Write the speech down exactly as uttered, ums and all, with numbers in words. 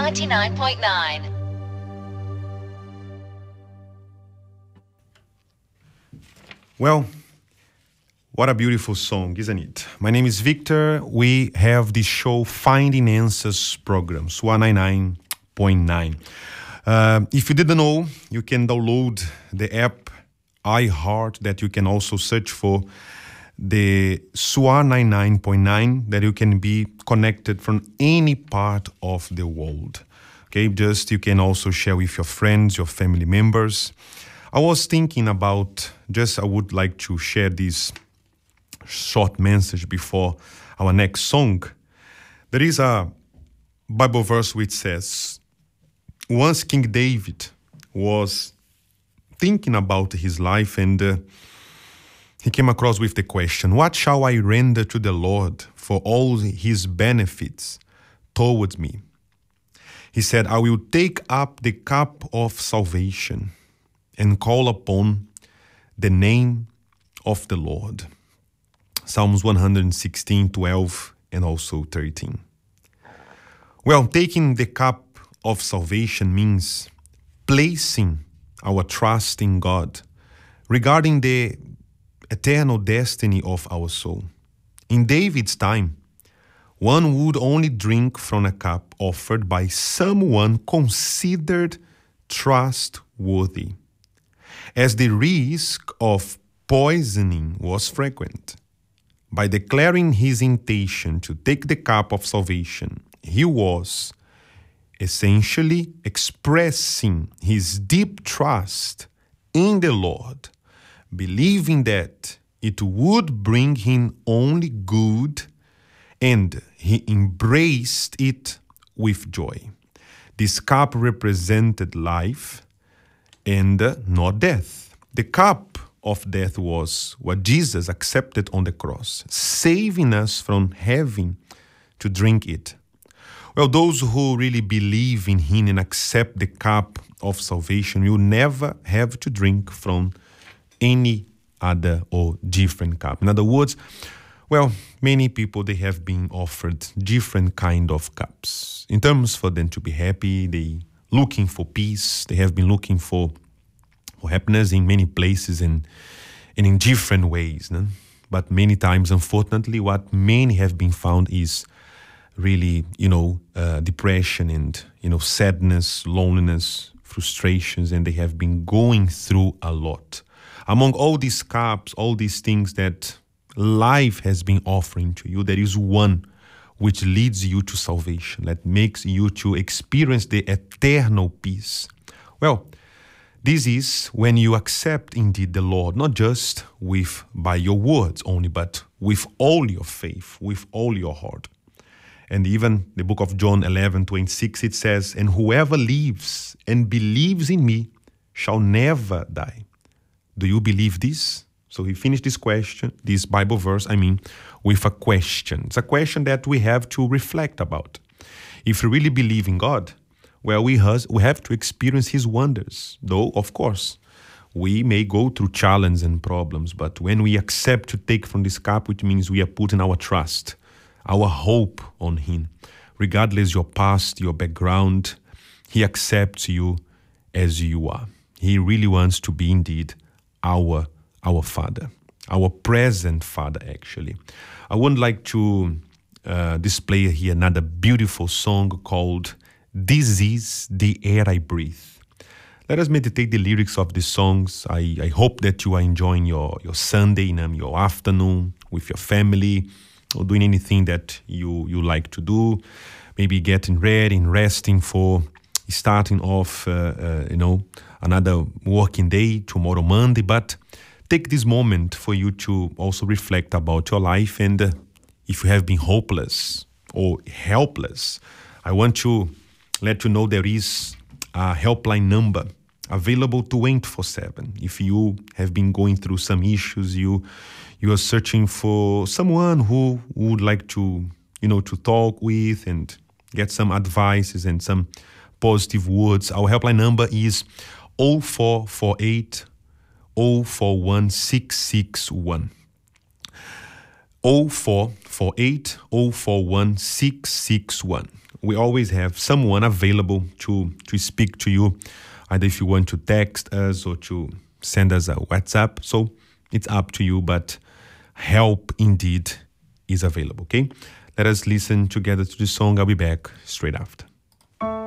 ninety-nine point nine. Well, what a beautiful song, isn't it? My name is Victor. We have the show Finding Answers program, one ninety-nine point nine. Uh, if you didn't know, you can download the app iHeart that you can also search for the one ninety-nine point nine, that you can be connected from any part of the world. Okay, just you can also share with your friends, your family members. I was thinking about, just I would like to share this short message before our next song. There is a Bible verse which says, once King David was thinking about his life and uh, he came across with the question, what shall I render to the Lord for all his benefits towards me? He said, I will take up the cup of salvation and call upon the name of the Lord. Psalms one sixteen, twelve, and also thirteen. Well, taking the cup of salvation means placing our trust in God regarding the eternal destiny of our soul. In David's time, one would only drink from a cup offered by someone considered trustworthy, as the risk of poisoning was frequent. By declaring his intention to take the cup of salvation, he was essentially expressing his deep trust in the Lord, believing that it would bring him only good, and he embraced it with joy. This cup represented life and not death. The cup of death was what Jesus accepted on the cross, saving us from having to drink it. Well, those who really believe in him and accept the cup of salvation will never have to drink from any other or different cup. In other words, well, many people, they have been offered different kind of cups. In terms for them to be happy, they looking for peace, they have been looking for for happiness in many places and, and in different ways. No? But many times, unfortunately, what many have been found is really, you know, uh, depression and, you know, sadness, loneliness, frustrations, and they have been going through a lot. Among all these cups, all these things that life has been offering to you, there is one which leads you to salvation, that makes you to experience the eternal peace. Well, this is when you accept indeed the Lord, not just with by your words only, but with all your faith, with all your heart. And even the book of John eleven twenty-six, it says, and whoever lives and believes in me shall never die. Do you believe this? So he finished this question, this Bible verse, I mean, with a question. It's a question that we have to reflect about. If you really believe in God, well, we, has, we have to experience his wonders. Though, of course, we may go through challenges and problems, but when we accept to take from this cup, which means we are putting our trust, our hope on him, regardless your past, your background, he accepts you as you are. He really wants to be indeed our, our Father, our present Father, actually. I would like to uh, display here another beautiful song called This Is the Air I Breathe. Let us meditate the lyrics of these songs. I, I hope that you are enjoying your, your Sunday, you know, your afternoon with your family, or doing anything that you, you like to do. Maybe getting ready and resting for starting off, uh, uh, you know, another working day, tomorrow Monday. But take this moment for you to also reflect about your life. And uh, if you have been hopeless or helpless, I want to let you know there is a helpline number available twenty-four seven. If you have been going through some issues, you you are searching for someone who would like to, you know, to talk with and get some advices and some positive words, our helpline number is zero four four eight, zero four one six six one. zero four four eight zero four one six six one. We always have someone available to, to speak to you, either if you want to text us or to send us a WhatsApp. So it's up to you, but help indeed is available, okay? Let us listen together to the song. I'll be back straight after.